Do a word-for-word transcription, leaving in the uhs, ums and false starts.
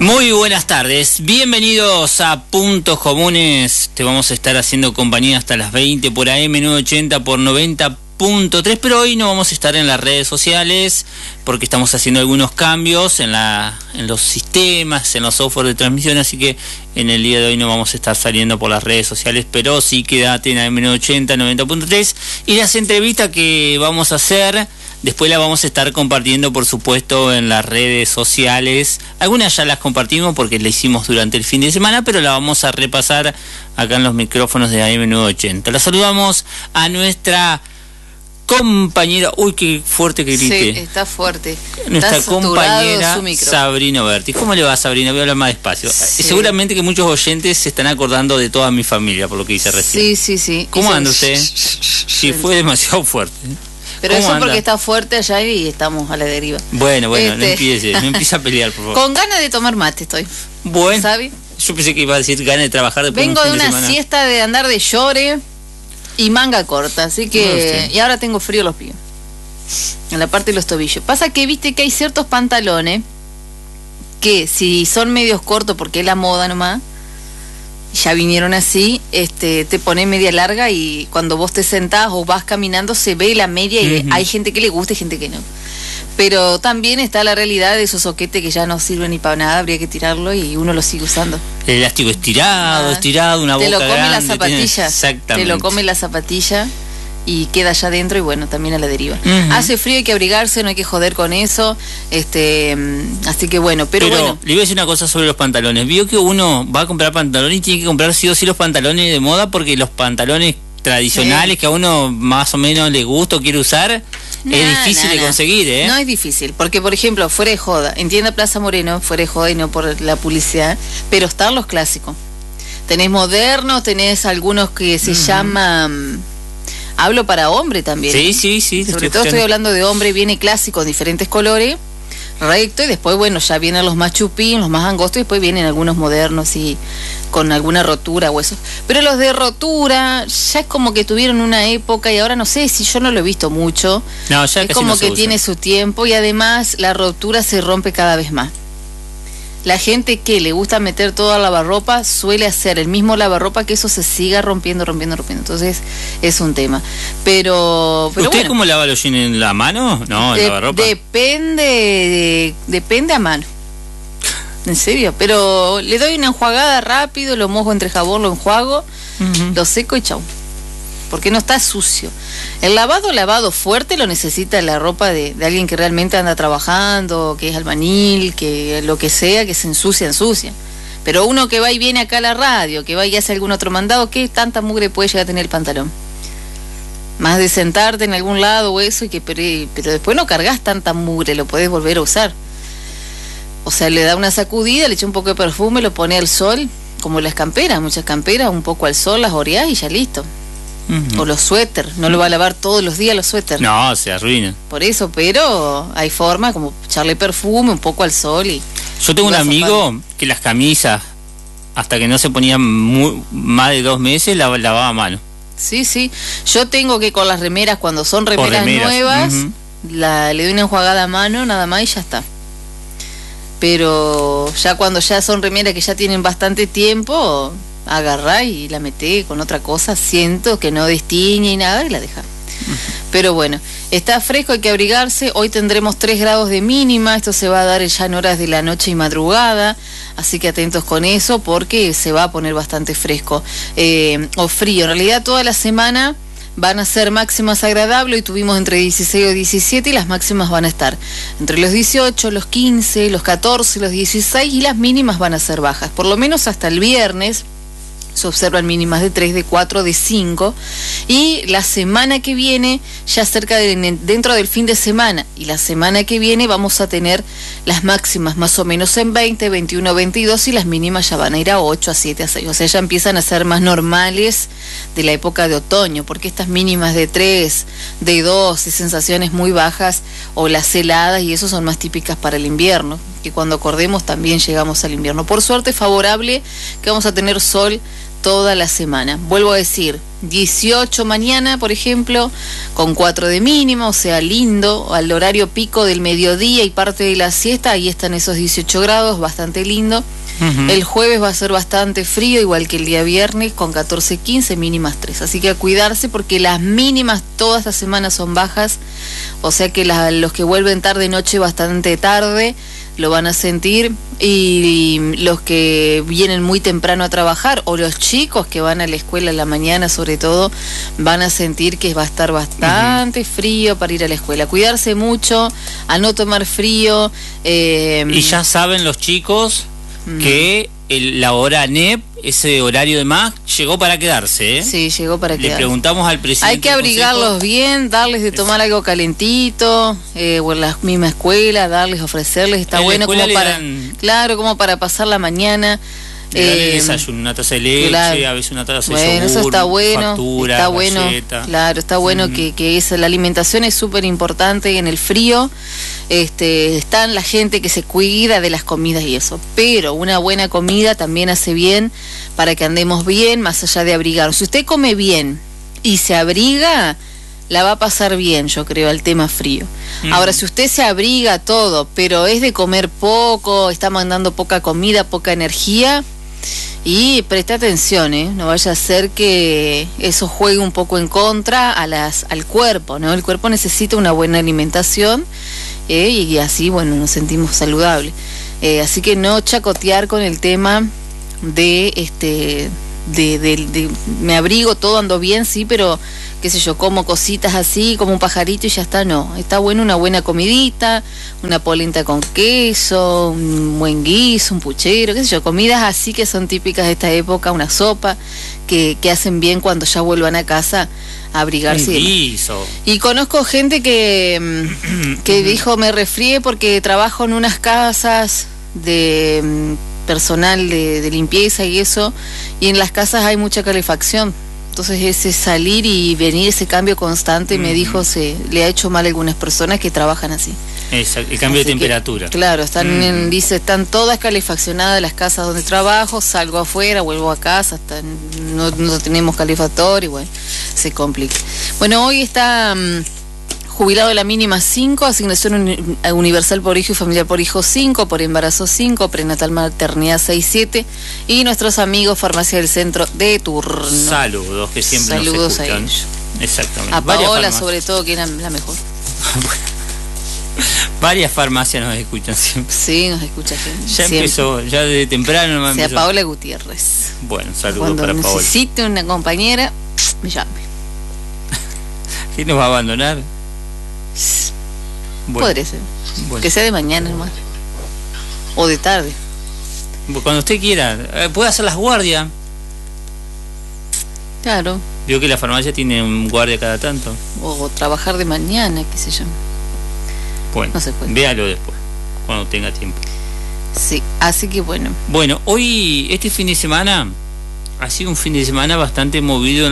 Muy buenas tardes, bienvenidos a Puntos Comunes. Te vamos a estar haciendo compañía hasta las veinte por A M novecientos ochenta por noventa punto tres, pero hoy no vamos a estar en las redes sociales porque estamos haciendo algunos cambios en la en los sistemas, en los software de transmisión, así que en el día de hoy no vamos a estar saliendo por las redes sociales, pero sí quédate en A M novecientos ochenta, noventa punto tres, y las entrevistas que vamos a hacer después las vamos a estar compartiendo, por supuesto, en las redes sociales. Algunas ya las compartimos porque las hicimos durante el fin de semana, pero las vamos a repasar acá en los micrófonos de A M novecientos ochenta. La saludamos a nuestra compañera, uy, qué fuerte que grite. Sí, está fuerte. Nuestra está compañera Sabrina Berti. ¿Cómo le va, Sabrina? Voy a hablar más despacio. Sí. Seguramente que muchos oyentes se están acordando de toda mi familia, por lo que dice recién. Sí, sí, sí. ¿Cómo Eso... anda usted? Sí, fue demasiado fuerte. Pero eso anda? Porque está fuerte allá y estamos a la deriva. Bueno, bueno, este... no empiece, no empiece a pelear, por favor. Con ganas de tomar mate estoy. Bueno, ¿sabe? Yo pensé que iba a decir ganas de trabajar después. Vengo de, un un de fin una de semana. siesta de andar de llore y manga corta, así que... Y ahora tengo frío los pies. En la parte de los tobillos. Pasa que viste que hay ciertos pantalones que si son medios cortos, porque es la moda nomás, ya vinieron así, este, te pones media larga y cuando vos te sentás o vas caminando se ve la media y uh-huh. Hay gente que le gusta y gente que no. Pero también está la realidad de esos soquetes que ya no sirven ni para nada, habría que tirarlo y uno lo sigue usando. El elástico estirado, ah, estirado, una boca grande. Te lo come grande, la zapatilla. Tiene... Exactamente. Te lo come la zapatilla y queda allá adentro y bueno, también a la deriva. Uh-huh. Hace frío, hay que abrigarse, no hay que joder con eso, este, así que bueno, pero, pero bueno. Le voy a decir una cosa sobre los pantalones. Vio que uno va a comprar pantalones y tiene que comprar sí o sí los pantalones de moda, porque los pantalones tradicionales sí. que a uno más o menos le gusta o quiere usar, nah, es difícil nah, de nah. conseguir, ¿eh? No es difícil, porque por ejemplo, fuera de joda, en tienda Plaza Moreno, fuera de joda y no por la publicidad, pero están los clásicos. Tenés modernos, tenés algunos que se uh-huh. llaman... Hablo para hombre también. Sí, sí, sí. Sobre todo estoy hablando de hombre, viene clásico en diferentes colores, recto, y después, bueno, ya vienen los más chupín, los más angostos, y después vienen algunos modernos y con alguna rotura o eso. Pero los de rotura ya es como que tuvieron una época y ahora no sé si yo no lo he visto mucho. No, ya es casi como no se que usa. Tiene su tiempo y además la rotura se rompe cada vez más. La gente que le gusta meter toda lavarropa suele hacer el mismo lavarropa que eso se siga rompiendo, rompiendo, rompiendo. Entonces es un tema. Pero, pero ¿usted bueno, cómo lava los jeans? ¿En la mano? No, en de, lavarropa. Depende, de, depende a mano. En serio. Pero le doy una enjuagada rápido, lo mojo entre jabón, lo enjuago, uh-huh. lo seco y chau. Porque no está sucio. El lavado, lavado fuerte lo necesita la ropa de, de alguien que realmente anda trabajando, que es albañil, que lo que sea, que se ensucia, ensucia. Pero uno que va y viene acá a la radio, que va y hace algún otro mandado, ¿qué tanta mugre puede llegar a tener el pantalón? Más de sentarte en algún lado o eso, y que pero, pero después no cargas tanta mugre, lo podés volver a usar. O sea, le da una sacudida, le echa un poco de perfume, lo pone al sol, como las camperas, muchas camperas, un poco al sol, las oreás y ya listo. Uh-huh. O los suéter, no lo va a lavar todos los días los suéter. No, se arruina. Por eso, pero hay forma como echarle perfume un poco al sol y... Yo tengo un amigo que las camisas, hasta que no se ponían muy, más de dos meses, la lavaba a mano. Sí, sí. Yo tengo que con las remeras, cuando son remeras, remeras. nuevas, uh-huh. la, le doy una enjuagada a mano nada más y ya está. Pero ya cuando ya son remeras que ya tienen bastante tiempo... agarrá y la meté con otra cosa, siento que no destiñe y nada y la deja. Uh-huh. Pero bueno, está fresco, hay que abrigarse. Hoy tendremos tres grados de mínima, esto se va a dar ya en horas de la noche y madrugada, así que atentos con eso porque se va a poner bastante fresco eh, o frío. En realidad toda la semana van a ser máximas agradables. Hoy tuvimos entre dieciséis o diecisiete y las máximas van a estar entre los dieciocho, los quince, los catorce, los dieciséis, y las mínimas van a ser bajas, por lo menos hasta el viernes. Se observan mínimas de tres, de cuatro, de cinco, y la semana que viene, ya cerca de dentro del fin de semana, y la semana que viene vamos a tener las máximas más o menos en veinte, veintiuno, veintidós, y las mínimas ya van a ir a ocho, a siete, a seis, o sea, ya empiezan a ser más normales de la época de otoño, porque estas mínimas de tres, de dos, y sensaciones muy bajas, o las heladas, y eso son más típicas para el invierno, que cuando acordemos también llegamos al invierno. Por suerte favorable, que vamos a tener sol toda la semana. Vuelvo a decir, dieciocho mañana, por ejemplo, con cuatro de mínimo, o sea, lindo, al horario pico del mediodía y parte de la siesta, ahí están esos dieciocho grados, bastante lindo. Uh-huh. El jueves va a ser bastante frío, igual que el día viernes, con catorce, quince, mínimas tres. Así que a cuidarse porque las mínimas toda esta semana son bajas, o sea que la, los que vuelven tarde noche bastante tarde lo van a sentir, y los que vienen muy temprano a trabajar o los chicos que van a la escuela en la mañana sobre todo van a sentir que va a estar bastante uh-huh. frío para ir a la escuela. Cuidarse mucho, a no tomar frío. Eh, y ya saben los chicos uh-huh. que el, la hora N E P, ese horario de más, llegó para quedarse, ¿eh? Sí, llegó para quedarse. Le preguntamos al presidente. Hay que abrigarlos bien, darles de tomar algo calentito, eh, o en la misma escuela, darles, ofrecerles, está en bueno como para, dan... claro, como para pasar la mañana. Eh, desayuno, una taza de leche, claro. A veces una taza de bueno, yogur, eso está bueno, factura, está bueno, galleta. Claro, está bueno uh-huh. que, que esa, la alimentación es súper importante en el frío. Este, están la gente que se cuida de las comidas y eso, pero una buena comida también hace bien para que andemos bien, más allá de abrigar. Si usted come bien y se abriga, la va a pasar bien, yo creo, al tema frío. Mm. Ahora, si usted se abriga todo, pero es de comer poco, está mandando poca comida, poca energía, y preste atención, ¿eh? No vaya a ser que eso juegue un poco en contra a las, al cuerpo, ¿no? El cuerpo necesita una buena alimentación, ¿eh? y así, bueno, nos sentimos saludables. Eh, así que no chacotear con el tema de este... De, de, de me abrigo, todo ando bien, sí, pero qué sé yo, como cositas así, como un pajarito y ya está, no. Está bueno una buena comidita, una polenta con queso, un buen guiso, un puchero, qué sé yo, comidas así que son típicas de esta época, una sopa, que, que hacen bien cuando ya vuelvan a casa a abrigarse. Un guiso. Y conozco gente que, que dijo, me resfrié porque trabajo en unas casas de... personal de, de limpieza y eso, y en las casas hay mucha calefacción, entonces ese salir y venir, ese cambio constante, mm-hmm. me dijo, se le ha hecho mal a algunas personas que trabajan así. Exacto, el cambio así de temperatura. Que, claro, están mm-hmm. en, dice, están todas calefaccionadas las casas donde trabajo, salgo afuera, vuelvo a casa, hasta no, no tenemos calefactor y bueno, se complica. Bueno, hoy está... Um, jubilado de la mínima cinco, asignación universal por hijo y familiar por hijo cinco, por embarazo cinco, prenatal maternidad seis siete, y nuestros amigos Farmacia del Centro de turno. Saludos, que siempre Saludos nos escuchan. A ellos. Exactamente. A Paola sobre todo, que era la mejor. Varias farmacias nos escuchan siempre. Sí, nos escucha gente. Ya siempre. empezó, ya desde temprano. O sea, empezó. Paola Gutiérrez. Bueno, saludos Cuando para Paola. Cuando necesite una compañera, me llame. ¿Quién nos va a abandonar? Bueno, podría ser. Bueno. Que sea de mañana nomás. O de tarde. Cuando usted quiera. Puede hacer las guardias. Claro. Vio que la farmacia tiene un guardia cada tanto. O trabajar de mañana, qué sé yo. Bueno, no se puede. Véalo después, cuando tenga tiempo. Sí, así que bueno. Bueno, hoy, este fin de semana, ha sido un fin de semana bastante movido en